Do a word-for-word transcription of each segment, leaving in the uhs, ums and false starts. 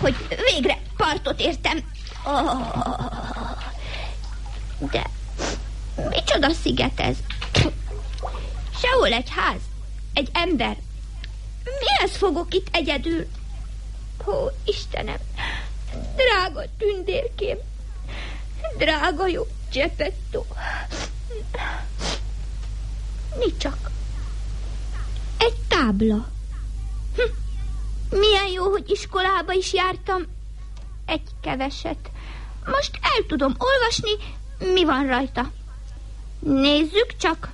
hogy végre partot értem. Oh, de micsoda sziget ez? Sehol egy ház, egy ember. Mihez fogok itt egyedül? Ó, Istenem, drága tündérkém, drága jó Geppetto. Mi csak? Egy tábla. Hm. Milyen jó, hogy iskolába is jártam. Egy keveset. Most el tudom olvasni, mi van rajta. Nézzük csak.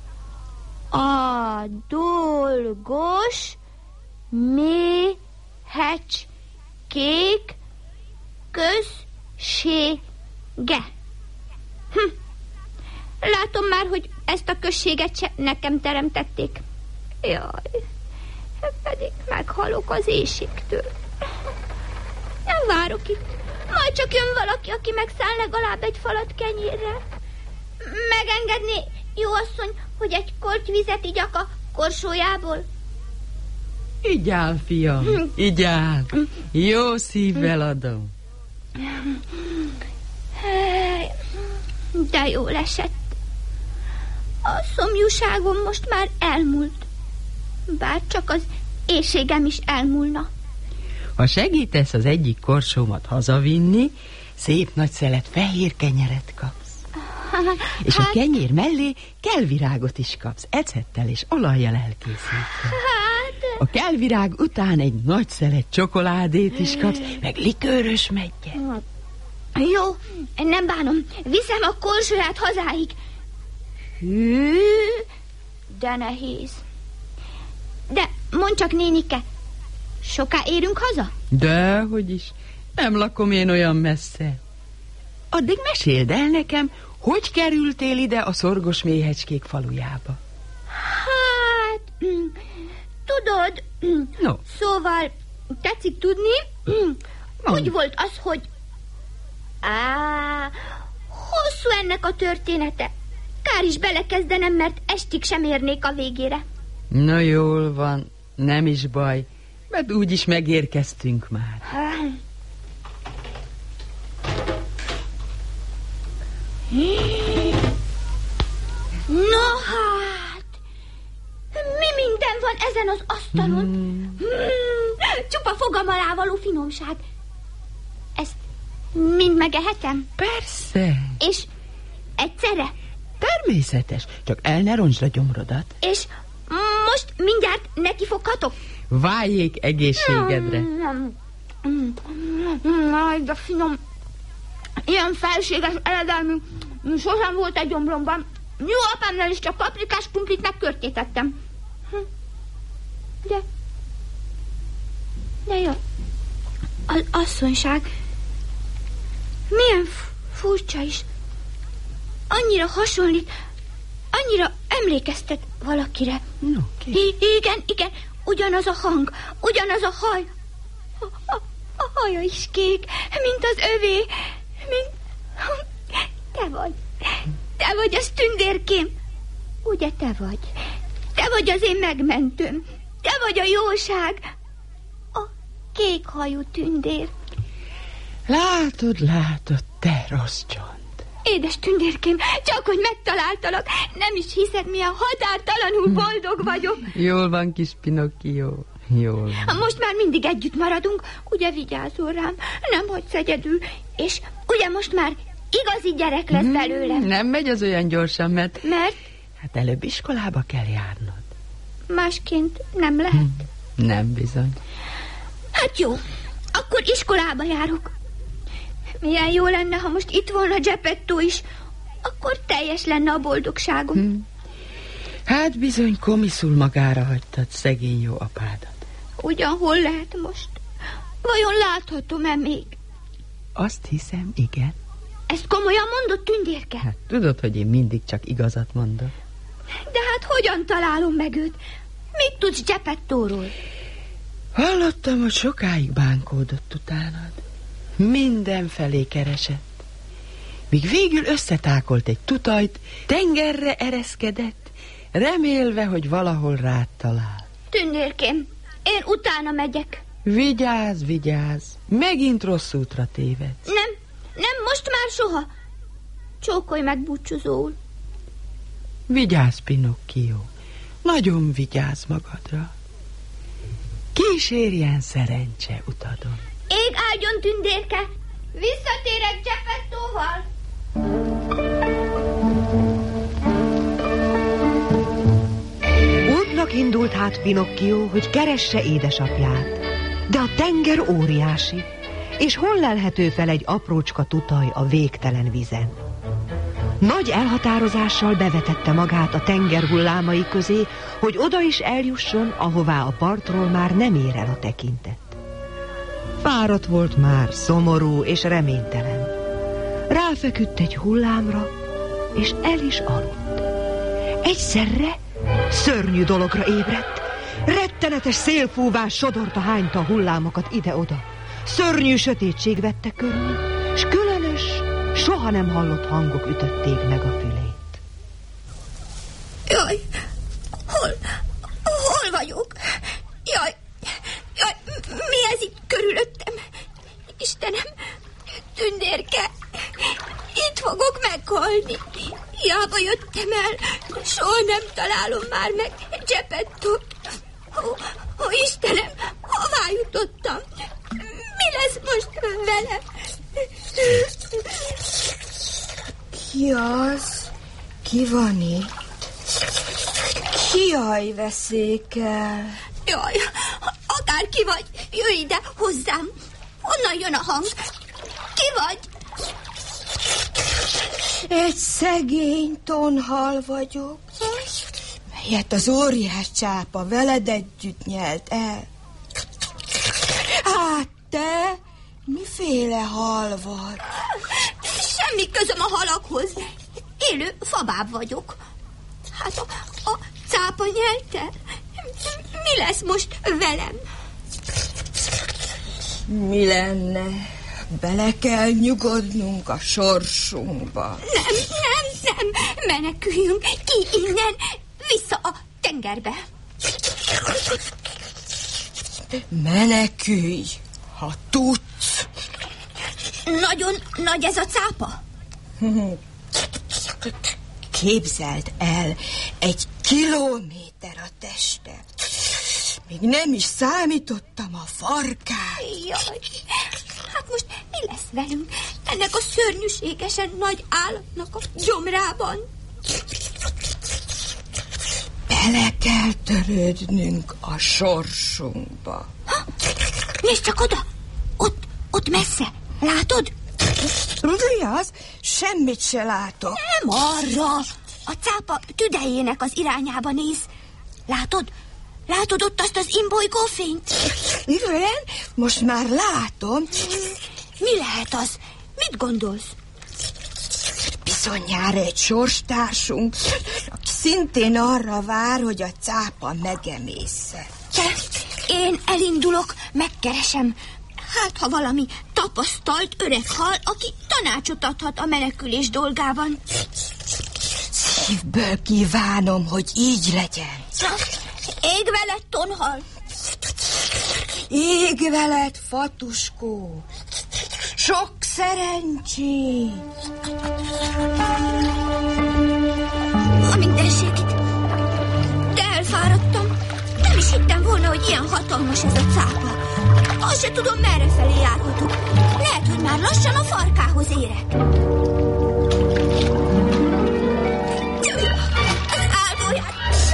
A dolgos méhecskék községe. Hm. Látom már, hogy ezt a községet se nekem teremtették. Jaj, pedig meghalok az éhségtől. Nem várok itt. Majd csak jön valaki, aki megszáll legalább egy falat kenyérre. Megengedné, jó asszony, hogy egy korty vizet igyak a korsójából? Igyál, fiam, igyál. Jó szívvel adom. De jól esett. A szomjúságom most már elmúlt. Bár csak az éhségem is elmúlna. Ha segítesz az egyik korsómat hazavinni, szép nagy szelet fehér kenyeret kapsz. És hát... a kenyér mellé kelvirágot is kapsz, ecettel és olajjal elkészítve. Hát... A kelvirág után egy nagy szelet csokoládét is kapsz, meg likőrös meggyet. Jó, nem bánom, viszem a korsóját hazáig. Hű, de nehéz. De mondd csak, nénike, soká érünk haza? Dehogy is, nem lakom én olyan messze. Addig meséld el nekem, hogy kerültél ide a szorgos méhecskék falujába? Hát, tudod, no. Szóval tetszik tudni, Mond. Úgy volt az, hogy Á, hosszú ennek a története. Kár is belekezdenem, mert estig sem érnék a végére. Na jól van, nem is baj, mert úgyis megérkeztünk már. No hát, mi minden van ezen az asztalon? Hmm. Hmm, csupa fogam alá való finomság. Ezt mind megehetem? Persze. És egyszerre? Természetes, csak el ne roncsd a gyomrodat. És most mindjárt nekifoghatok? Váljék egészségedre. Aj, de finom. Ilyen felséges eredelmű sosem volt egy gyomromban. Jó apámnál is csak paprikás krumplit meg körtétettem. De... De jó. Az asszonyság milyen furcsa is. Annyira hasonlít, annyira emlékeztet valakire. No, ki? I- igen, igen, ugyanaz a hang, ugyanaz a haj. A, a, a haja is kék, mint az övé, mint... Te vagy, te vagy az tündérkém. Ugye te vagy? Te vagy az én megmentőm. Te vagy a jóság. A kék hajú tündér. Látod, látod, te rossz csont. Édes tündérkém, csak hogy megtaláltalak. Nem is hiszed, milyen határtalanul boldog vagyok. Jól van, kis Pinocchio, jól van. Most már mindig együtt maradunk, ugye vigyázol rám, nem hagysz egyedül, és ugye most már igazi gyerek lesz belőlem. Nem megy az olyan gyorsan, mert... Mert? Hát előbb iskolába kell járnod. Másként nem lehet. Hm, nem bizony. Hát jó, akkor iskolába járok. Milyen jó lenne, ha most itt volna Geppetto is. Akkor teljes lenne a boldogságom. Hm. Hát bizony komiszul magára hagytad szegény jó apádat. Ugyan hol lehet most? Vajon láthatom-e még? Azt hiszem, igen. Ezt komolyan mondott, tündérke? Hát tudod, hogy én mindig csak igazat mondok. De hát hogyan találom meg őt? Mit tudsz Geppettóról? Hallottam, hogy sokáig bánkódott utánad. Mindenfelé keresett. Míg végül összetákolt egy tutajt, tengerre ereszkedett, remélve, hogy valahol rád talál. Tündérkém, én utána megyek. Vigyázz, vigyázz, megint rossz útra tévedsz. Nem, nem, most már soha. Csókolj meg búcsúzóul. Vigyázz, Pinocchio, nagyon vigyázz magadra. Kísérjen szerencse utadon. Ég áldjon, tündérke, visszatérek Geppettóval. Útnak indult hát Pinocchio, hogy keresse édesapját. De a tenger óriási, és hol lelhető fel egy aprócska tutaj a végtelen vizen. Nagy elhatározással bevetette magát a tenger hullámai közé, hogy oda is eljusson, ahová a partról már nem ér el a tekintet. Fáradt volt már, szomorú és reménytelen. Ráfeküdt egy hullámra, és el is aludt. Egyszerre szörnyű dologra ébredt. Rettenetes szélfúvás sodorta, hányta a hullámokat ide-oda. Szörnyű sötétség vette körül, s különös, soha nem hallott hangok ütötték meg a fülét. Jaj, hol, hol vagyok? Jaj, jaj, mi ez itt körülöttem? Istenem, tündérke, itt fogok meghalni. Hiába jöttem el, soha nem találom már meg Geppettót. Ó, ó, Istenem, hová jutottam? Mi lesz most velem? Ki az? Ki van itt? Kiaj, veszékel? Jaj, akárki vagy, jöjj ide hozzám. Honnan jön a hang? Ki vagy? Egy szegény tonhal vagyok, melyet az óriás csápa veled együtt nyelt el. Hát te, miféle hal vagy? Semmi közöm a halakhoz. Élő fabáb vagyok. Hát a, a cápa nyelte. Mi lesz most velem? Mi lenne? Bele kell nyugodnunk a sorsunkba. Nem, nem, nem. Meneküljünk ki innen, vissza a tengerbe. Menekülj, ha tudsz. Nagyon nagy ez a cápa? Képzeld el, egy kilométer a teste. Még nem is számítottam a farkát. Jaj, hát most mi lesz velünk ennek a szörnyűségesen nagy állatnak a gyomrában? Bele kell törődnünk a sorsunkba. Ha, nézd csak oda! Ott, ott messze. Látod? Mi az? Semmit se látok. Nem arra. A cápa tüdejének az irányába néz. Látod? Látod ott azt az imbolygó fényt? Igen, most már látom. Mi lehet az? Mit gondolsz? Bizonyára egy sorstársunk, aki szintén arra vár, hogy a cápa megemészze. Én elindulok, megkeresem. Hát, ha valami tapasztalt öreg hal, aki tanácsot adhat a menekülés dolgában. Szívből kívánom, hogy így legyen. Ég veled, tonhal! Ég veled, fatuskó! Sok szerencsét! A mindenségit! De elfáradtam. Nem is hittem volna, hogy ilyen hatalmas ez a cápa. Azt se tudom, merre felé járhatok. Lehet, hogy már lassan a farkához érek. Az áldóját!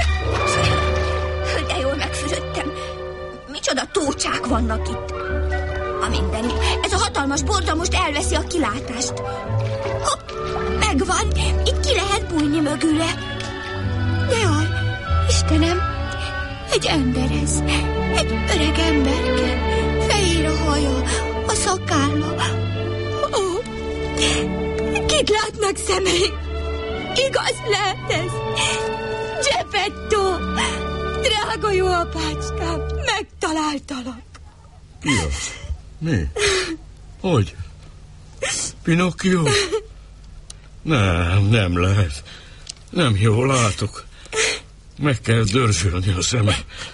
De jól megfürödtem. Micsoda tócsák vannak itt. A mindenit. Ez a hatalmas borda most elveszi a kilátást. Hopp, megvan. Itt ki lehet bújni mögüle. De jaj, Istenem, egy ember ez. Egy öreg emberke. Fehér a haja, a szakálla. Ó, kit látnak szemeik? Igaz lehet ez? Geppetto, drága jó apácskám, megtaláltalak. Ki az? Mi? Hogy? Pinocchio? Nem, nem lehet. Nem jól látok. Meg kell dörzsölni a szemem.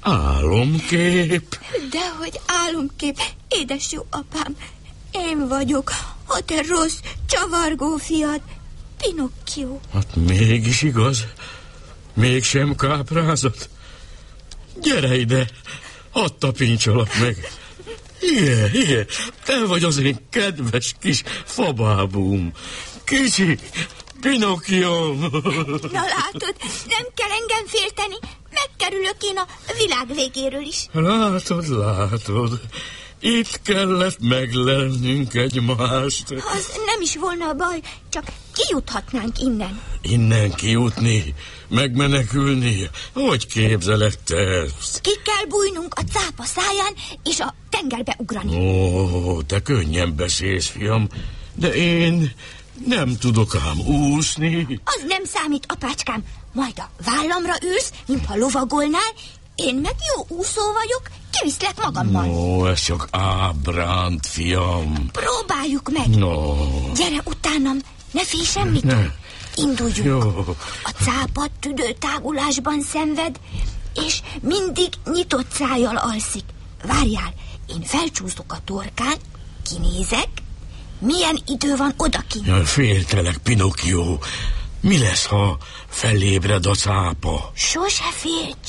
Álomkép. Dehogy álomkép, édes jó apám. Én vagyok, a te rossz, csavargó fiad, Pinocchio. Hát mégis igaz. Mégsem káprázat. Gyere ide, hadd tapintsalak meg. Igen, igen, te vagy az én kedves kis fabábum. Kicsi, Pinocchiom. Na látod, nem kell engem félteni, megkerülök én a világ végéről is. Látod, látod, itt kellett meglennünk egymást. Az nem is volna a baj, csak kijuthatnánk innen. Innen kijutni, megmenekülni, hogy képzeled te ezt? Ki kell bújnunk a cápa száján, és a tengerbe ugrani. Ó, te könnyen beszélsz, fiam, de én nem tudok ám úszni. Az nem számít, apácskám, majd a vállamra ülsz, mintha lovagolnál, én meg jó úszó vagyok, kiviszlek magammal. Ó, ez csak ábránt, fiam. Próbáljuk meg. No. Gyere utánam, ne félj semmit. Ne. Induljunk. Jó. A cápa tüdőtágulásban szenved, és mindig nyitott szájjal alszik. Várjál, én felcsúszok a torkán, kinézek, milyen idő van odakint. Ja, féltelek, Pinocchio. Mi lesz, ha felébred a cápa? Sose félts.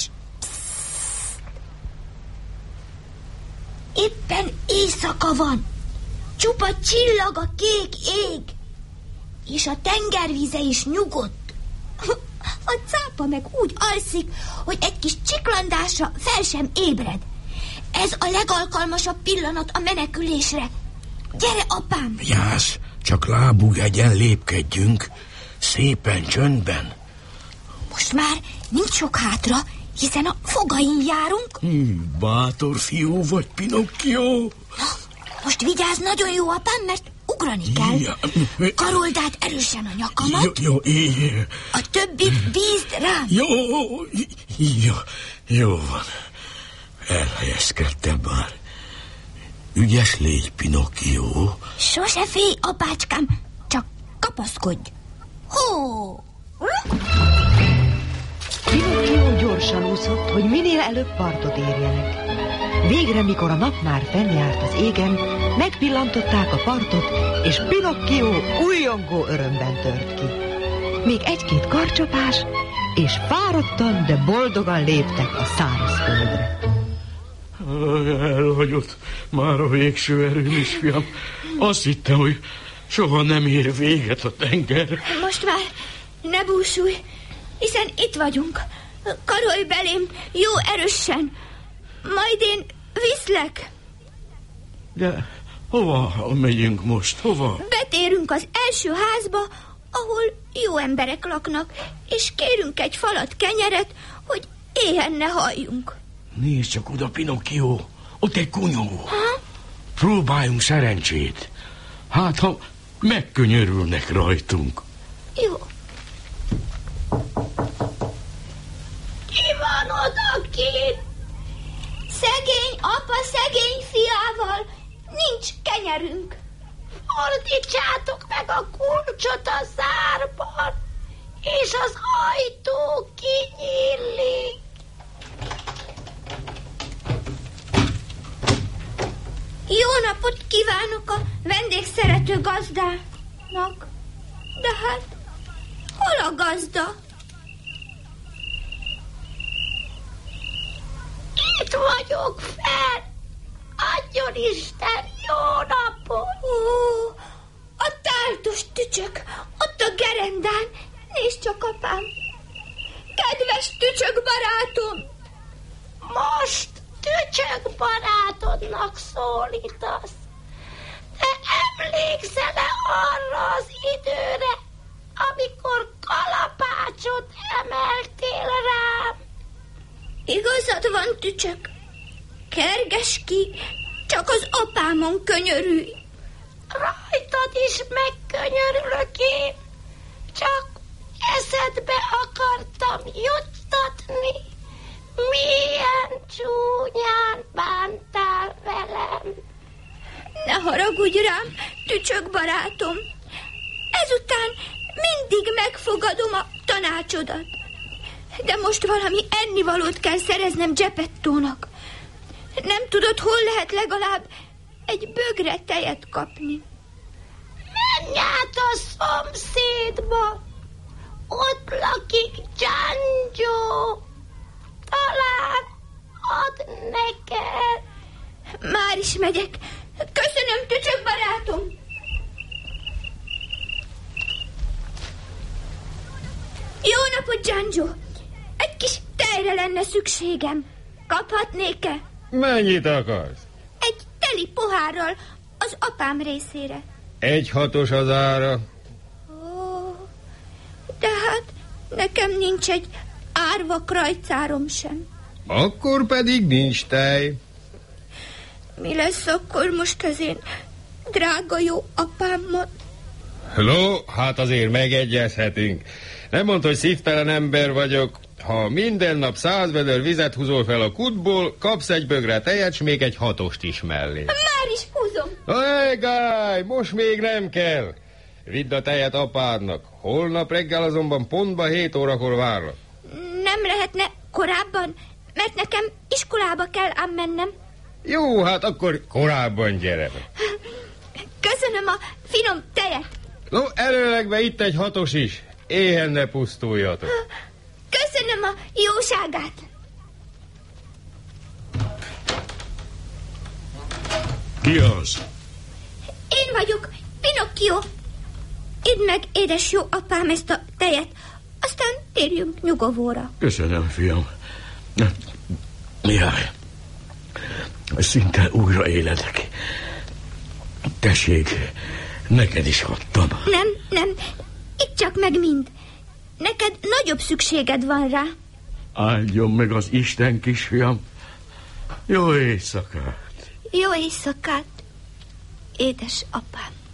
Éppen éjszaka van. Csupa csillag a kék ég. És a tengervíze is nyugodt. A cápa meg úgy alszik, hogy egy kis csiklandásra fel sem ébred. Ez a legalkalmasabb pillanat a menekülésre. Gyere, apám! Vigyázz, csak lábújhegyen lépkedjünk, szépen csöndben. Most már nincs sok hátra, hiszen a fogain járunk. Hű, bátor fiú vagy, Pinocchio. Na, most vigyázz, nagyon jó, apám, mert ugrani kell. Ja. Karold át erősen a nyakamat. Jó, jó, jó. A többit bízd rám. Jó, jó, jó van. Elhelyezkedtem már. Ügyes légy, Pinocchio. Sose félj, apácskám, csak kapaszkodj. Hó! Pinocchio gyorsan úszott, hogy minél előbb partot érjenek. Végre, mikor a nap már fennjárt az égen, megpillantották a partot, és Pinocchio újjongó örömben tört ki. Még egy-két karcsapás, és fáradtan, de boldogan léptek a szárazföldre. Elhagyott már a végső erőm is, fiam. Azt hittem, hogy soha nem ér véget a tenger. Most már ne búsulj, hiszen itt vagyunk. Karolj belém jó erősen, majd én viszlek. De hova megyünk most? Hova? Betérünk az első házba, ahol jó emberek laknak, és kérünk egy falat kenyeret, hogy éhen ne halljunk. Nézd csak oda, Pinocchio, ott egy kunyó. Ha? Próbáljunk szerencsét. Hát, ha megkönyörülnek rajtunk. Jó. Ki van odakint? Szegény apa szegény fiával, nincs kenyerünk. Fordítsátok meg a kulcsot a zárban, és az ajtó kinyílik. Jó napot kívánok a vendégszerető gazdának. De hát, hol a gazda? Itt vagyok fel. Adjon Isten jó napot. Ó, a táltos tücsök, ott a gerendán. Nézd csak, apám. Kedves tücsök barátom. Most tücsök barátodnak szólítasz. Te emlékszel-e arra az időre, amikor kalapácsot emeltél rám? Igazad van, tücsök. Kerges ki, csak az apámon könyörülj. Rajtad is megkönyörülök én. Csak eszedbe akartam juttatni, milyen csúnyán bántál velem. Ne haragudj rám, tücsök barátom. Ezután mindig megfogadom a tanácsodat. De most valami ennivalót kell szereznem Geppettónak. Nem tudod, hol lehet legalább egy bögre tejet kapni? Menj át a szomszédba. Ott lakik Giangio. Talán ad neked. Már is megyek. Köszönöm, tücsök barátom. Jó napot, Giangio. Egy kis tejre lenne szükségem. Kaphatnék-e? Mennyit akarsz? Egy teli pohárral az apám részére. Egy hatos az ára. Ó, de hát nekem nincs egy árva krajcárom sem. Akkor pedig nincs tej. Mi lesz akkor most az én drága jó apámmal? Ló, hát azért megegyezhetünk. Nem mondd, hogy szívtelen ember vagyok. Ha minden nap száz vödör vizet húzol fel a kútból, kapsz egy bögre tejet, s még egy hatost is mellé. Már is húzom. Égály, most még nem kell. Vidd a tejet apádnak. Holnap reggel azonban pontba hét órakor várlak. Nem lehetne korábban, mert nekem iskolába kell ám mennem. Jó, hát akkor korábban gyere. Köszönöm a finom tejet. No, előlegbe itt egy hatos is. Éhen ne pusztuljatok. Köszönöm a jóságát. Ki az? Én vagyok, Pinocchio. Idd meg, édes jó apám, ezt a tejet, aztán térjünk nyugovóra. Köszönöm, fiam. Jaj, szinte újra éledek. Tessék, neked is adtam. Nem, nem, itt csak meg mind. Neked nagyobb szükséged van rá. Áldjon meg az Isten, kisfiam. Jó éjszakát. Jó éjszakát, édes apám.